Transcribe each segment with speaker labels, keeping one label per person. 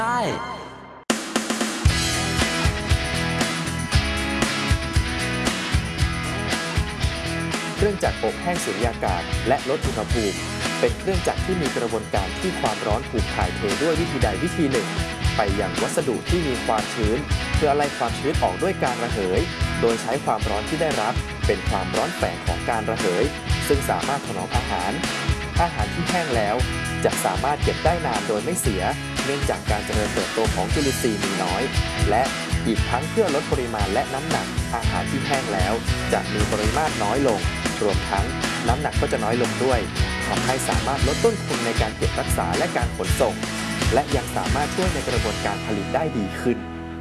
Speaker 1: ได้
Speaker 2: เครื่องจักรอบแห้งสุญญากาศและลดอุณหภูมิเป็นเครื่องจักรที่มีกระบวนการที่ความร้อนถูกถ่ายเทด้วยวิธีใดวิธีหนึ่งไปยังวัสดุที่มีความชื้นเพื่อไล่ความชื้นออกด้วยการระเหยโดยใช้ความร้อนที่ได้รับเป็นความร้อนแฝงของการระเหยซึ่งสามารถถนอมอาหารที่แห้งแล้วจะสามารถเก็บได้นานโดยไม่เสียเนื่องจากการเจริญเติบโตของจุลินทรีย์มีน้อยและอีกทั้งเพื่อลดปริมาณและน้ำหนักอาหารที่แห้งแล้วจะมีปริมาตรน้อยลงรวมทั้งน้ำหนักก็จะน้อยลงด้วยทำให้สามารถลดต้นทุนในการเก็บรักษาและการขนส่งและยังสามารถช่วยในกระบวนการผลิตได้ดีขึ้น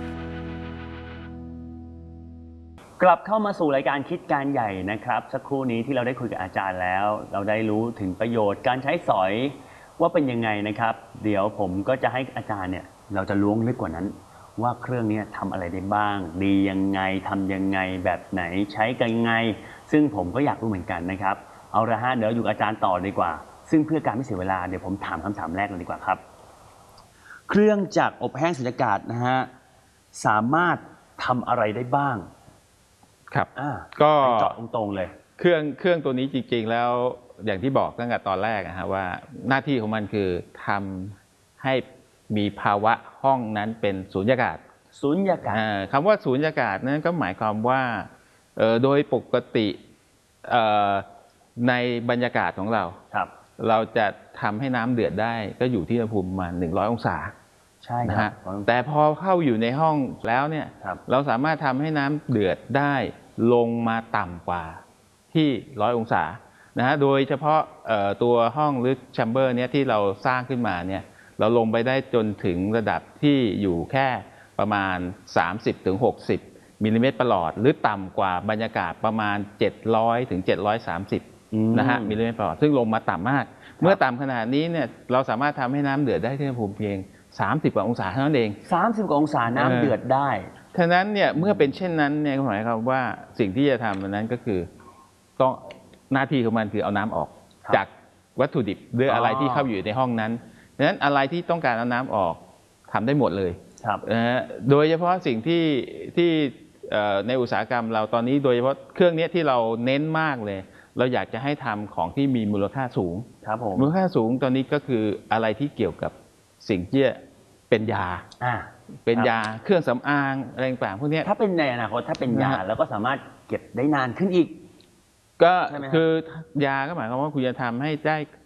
Speaker 3: กลับเข้ามาสู่รายการคิดการใหญ่นะครับสักครู่นี้ที่เราได้คุยกับอาจารย์แล้วเราได้รู้ถึงประโยชน์การใช้สอยว่าเป็นยังไงนะครับเดี๋ยวผมก็จะให้อาจารย์เนี่ยเราจะล้วงลึกกว่านั้นว่าเครื่องนี้ทำอะไรได้บ้างดียังไงทำยังไงแบบไหนใช้กันยังไงซึ่งผมก็อยากรู้เหมือนกันนะครับเอาละฮะเดี๋ยวอยู่อาจารย์ต่อดีกว่าซึ่งเพื่อการไม่เสียเวลาเดี๋ยวผมถามคำถามแรกเลยดีกว่าครับเครื่องจักรอบแห้งสุญญากาศนะฮะสามารถทำอะไรได้บ้าง
Speaker 4: ครับ
Speaker 3: ก็เจาะตรงๆเลย
Speaker 4: เครื่องตัวนี้จริงๆแล้วอย่างที่บอกตั้งแต่ตอนแรกนะฮะว่าหน้าที่ของมันคือทำให้มีภาวะห้องนั้นเป็นสูญญากาศคำว่าสูญญากาศนั้นก็หมายความว่าโดยปกติในบรรยากาศของเราจะทำให้น้ำเดือดได้ก็อยู่ที่อุณหภูมิประมาณ100 องศา
Speaker 3: ใช่
Speaker 4: นะฮะแต่พอเข้าอยู่ในห้องแล้วเนี่ยเราสามารถทำให้น้ำเดือดได้ลงมาต่ำกว่าที่100 องศานะฮะโดยเฉพาะตัวห้องหรือแชมเบอร์เนี้ยที่เราสร้างขึ้นมาเนี่ยเราลงไปได้จนถึงระดับที่อยู่แค่ประมาณ30-60 มิลลิเมตรประหลอดหรือต่ำกว่าบรรยากาศประมาณ700-730นะฮะมิลลิเมตรประหลอดซึ่งลงมาต่ำมากเมื่อต่ำขนาดนี้เนี่ยเราสามารถทำให้น้ำเดือดได้ที่อุณหภูมิเพียง30 กว่าองศาเท่านั้นเอง
Speaker 3: 30 กว่าองศาน้ำเดือดได้
Speaker 4: ฉะนั้นเนี่ยเมื่อเป็นเช่นนั้นเนี่ยหมายความว่าสิ่งที่จะทำนั้นก็คือต้องหน้าที่ของมันคือเอาน้ำออกจากวัตถุดิบหรืออะไรที่เข้าอยู่ในห้องนั้นดังนั้นอะไรที่ต้องการเอาน้ำออกทำได้หมดเลยโดยเฉพาะสิ่งที่ในอุตสาหกรรมเราตอนนี้โดยเฉพาะเครื่องนี้ที่เราเน้นมากเลยเราอยากจะให้ทำของที่มีมูลค่าสูงมูลค่าสูงตอนนี้ก็คืออะไรที่เกี่ยวกับสิ่งที่เป็นยาเครื่องสำอางอะไรต่างๆพวกนี้
Speaker 3: ถ้าเป็นในอนาคตถ้าเป็นยาแล้วก็สามารถเก็บได้นานขึ้นอีก
Speaker 4: ก็คือยาก็หมายความว่าคุณจะทำให้ได้